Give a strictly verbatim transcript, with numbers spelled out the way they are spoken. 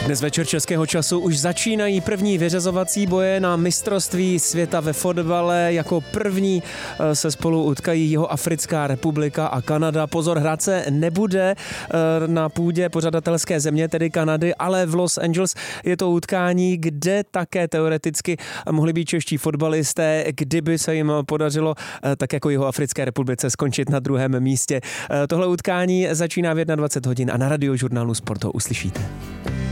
Dnes večer českého času už začínají první vyřazovací boje na mistrovství světa ve fotbale. Jako první se spolu utkají Jihoafrická republika a Kanada. Pozor, hrát se nebude na půdě pořadatelské země, tedy Kanady, ale v Los Angeles je to utkání, kde také teoreticky mohli být čeští fotbalisté, kdyby se jim podařilo tak jako Jihoafrické republice skončit na druhém místě. Tohle utkání začíná v dvacet jedna hodin a na Radiožurnálu Sport ho uslyšíte.